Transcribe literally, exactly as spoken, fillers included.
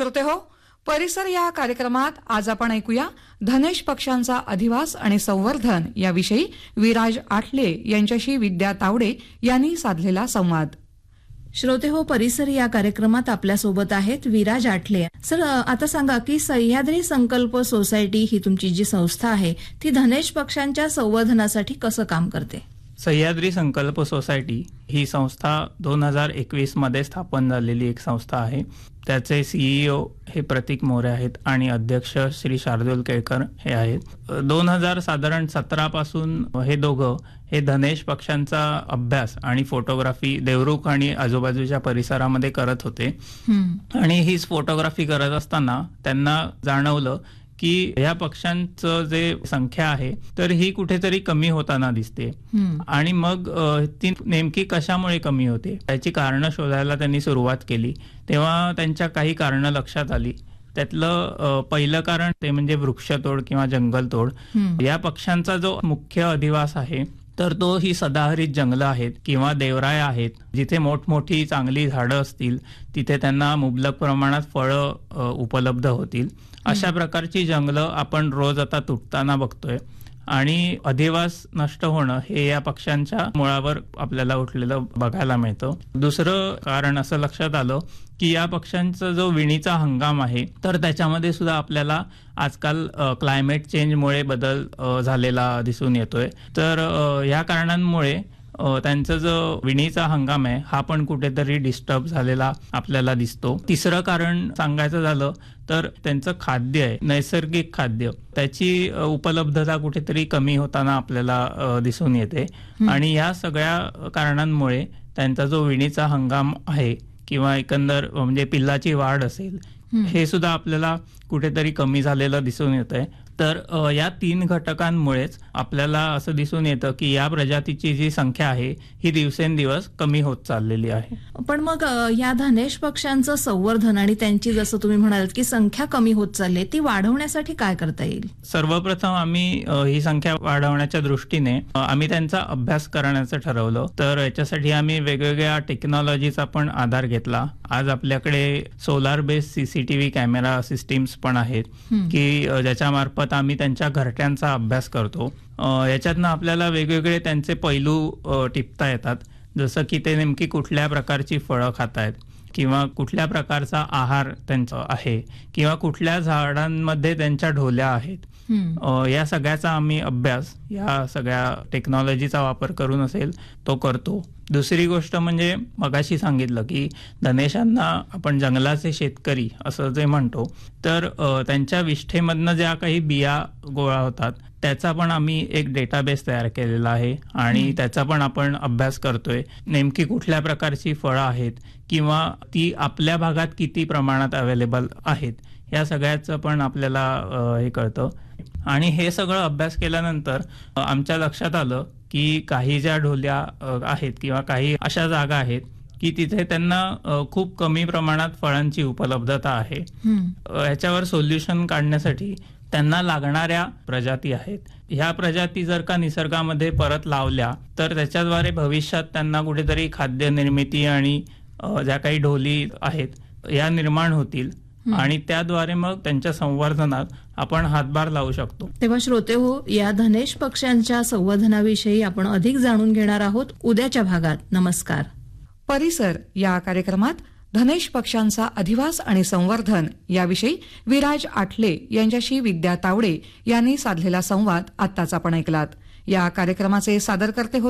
श्रोतेहो, परिसर या कार्यक्रमात आज आपण ऐकूया धनेश पक्ष्यांचा अधिवास आणि संवर्धन याविषयी विराज आठले यांच्याशी विद्या तावडे यांनी साधलेला संवाद. श्रोतेहो, परिसर या कार्यक्रमात आपल्यासोबत आहेत विराज आठले. सर, आता सांगा की सह्याद्री संकल्प सोसायटी ही तुमची जी संस्था आहे ती धनेश पक्ष्यांच्या संवर्धनासाठी कसं काम करते? सह्याद्री संकल्प सोसायटी ही संस्था दोन हजार एकवीस मध्ये स्थापन झालेली एक संस्था आहे. त्याचे सीईओ हे प्रतीक मोरे आहेत आणि अध्यक्ष श्री शार्दूल केळकर हे आहेत. दोन हजार साधारण सतरा पासून हे दोघं हे धनेश पक्ष्यांचा अभ्यास आणि फोटोग्राफी देवरुख आणि आजूबाजूच्या परिसरामध्ये करत होते. आणि हीच फोटोग्राफी करत असताना त्यांना जाणवलं की या पक्ष्यांचं जे संख्या आहे तर ही कुठेतरी कमी होताना दिसते. आणि मग ती नेमकी कशामुळे कमी होते याची कारणं शोधायला त्यांनी सुरुवात केली. तेव्हा त्यांच्या काही कारणं लक्षात आली. त्यातलं पहिलं कारण ते म्हणजे वृक्षतोड किंवा जंगलतोड. या पक्ष्यांचा जो मुख्य अधिवास आहे तर तो ही सदाहरित जंगलं आहेत किंवा देवराय आहेत, जिथे मोठमोठी चांगली झाडं असतील तिथे त्यांना मुबलक प्रमाणात फळं उपलब्ध होतील. अशा प्रकारची जंगलं आपण रोज आता तुटताना बघतोय. आणि अधिवास नष्ट होणं हे या पक्ष्यांच्या मुळावर आपल्याला उठलेलं बघायला मिळतं. दुसरं कारण असं लक्षात आलं की या पक्ष्यांचा जो विणीचा हंगाम आहे तर त्याच्यामध्ये सुद्धा आपल्याला आजकाल क्लायमेट चेंजमुळे बदल झालेला दिसून येतोय. तर या कारणांमुळे त्यांचा जो विणीचा हंगाम आहे हा पण कुठेतरी डिस्टर्ब झालेला आपल्याला दिसतो. तिसरं कारण सांगायचं झालं तर त्यांचं खाद्य आहे, नैसर्गिक खाद्य, त्याची उपलब्धता कुठेतरी कमी होताना आपल्याला दिसून येते. आणि या सगळ्या कारणांमुळे त्यांचा जो विणीचा हंगाम आहे किंवा एकंदर म्हणजे पिल्लाची वाढ असेल हे सुद्धा आपल्याला कुठेतरी कमी झालेलं दिसून येतंय. तर या तीन घटकांमुळेच आपल्याला असं दिसून येतं की या प्रजातीची जी संख्या आहे ही दिवसेंदिवस कमी होत चाललेली आहे. पण मग या धनेश पक्ष्यांचं संवर्धन आणि त्यांची जसं तुम्ही म्हणालात की संख्या कमी होत चालली, ती वाढवण्यासाठी काय करता येईल? सर्वप्रथम आम्ही ही संख्या वाढवण्याच्या दृष्टीने आम्ही त्यांचा अभ्यास करण्याचं ठरवलं. तर याच्यासाठी आम्ही वेगवेगळ्या टेक्नॉलॉजीचा पण आधार घेतला. आज आपल्याकडे solar based CCTV camera systems पण आहेत की ज्याच्या मार्फत आम्ही त्यांच्या घरट्यांचा अभ्यास करतो. याच्यातनं आपल्याला वेगवेगळे त्यांचे पैलू टिपता येतात, जसं की ते नेमकी कुठल्या प्रकारची फळं खातायत किंवा कुठल्या प्रकारचा आहार त्यांचा आहे किंवा कुठल्या झाडांमध्ये त्यांच्या ढोल्या आहेत. या सगळ्याचा आम्ही अभ्यास या सगळ्या टेक्नॉलॉजीचा वापर करून असेल तो करतो. दुसरी गोष्ट म्हणजे मगाशी सांगितलं की धनेशांना आपण जंगलाचे शेतकरी असं जे म्हणतो तर त्यांच्या विष्ठेमधनं ज्या काही बिया गोळा होतात त्याचा पण आम्ही एक डेटाबेस तयार केलेला आहे आणि त्याचा पण आपण अभ्यास करतोय. नेमकी कुठल्या प्रकारची फळं आहेत किंवा ती आपल्या भागात किती प्रमाणात अवेलेबल आहेत या सगळ्याचं पण आपल्याला हे कळतं. आणि हे सगळं अभ्यास केल्यानंतर आमच्या लक्षात आलं की काही ज्या ढोल्या आहेत किंवा काही अशा जागा आहेत की तिथे त्यांना खूप कमी प्रमाणात फळांची उपलब्धता आहे. ह्याच्यावर सोल्युशन काढण्यासाठी त्यांना लागणाऱ्या प्रजाती आहेत. ह्या प्रजाती जर का निसर्गामध्ये परत लावल्या तर त्याच्याद्वारे भविष्यात त्यांना कुठेतरी खाद्य निर्मिती आणि ज्या काही ढोली आहेत या निर्माण होतील आणि त्याद्वारे मग त्यांच्या संवर्धनात आपण हातभार लावू शकतो. तेव्हा श्रोते हो, या धनेश पक्ष्यांच्या संवर्धनाविषयी आपण अधिक जाणून घेणार आहोत उद्याच्या भागात. नमस्कार. परिसर या कार्यक्रमात धनेश पक्ष्यांचा अधिवास आणि संवर्धन याविषयी विराज आठले यांच्याशी विद्या तावडे यांनी साधलेला संवाद आत्ताच आपण ऐकलात. या कार्यक्रमाचे सादरकर्ते होते